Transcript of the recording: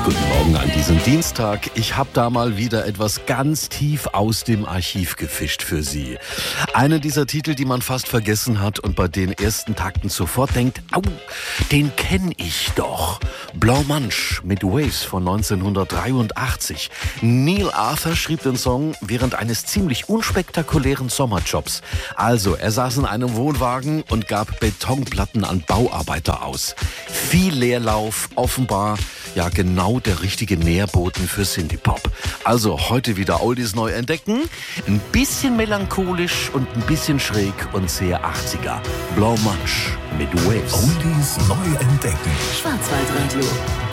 Guten Morgen an diesem Dienstag. Ich habe da mal wieder etwas ganz tief aus dem Archiv gefischt für Sie. Einer dieser Titel, die man fast vergessen hat und bei den ersten Takten sofort denkt, au, den kenne ich doch. Blanc Manche mit Waves von 1983. Neil Arthur schrieb den Song während eines ziemlich unspektakulären Sommerjobs. Also, er saß in einem Wohnwagen und gab Betonplatten an Bauarbeiter aus. Viel Leerlauf, offenbar ja genau der richtige Nährboden für Synthie-Pop. Also heute wieder Oldies neu entdecken. Ein bisschen melancholisch und ein bisschen schräg und sehr 80er. Blanc Manche mit Waves. Oldies neu entdecken. Schwarzwaldradio.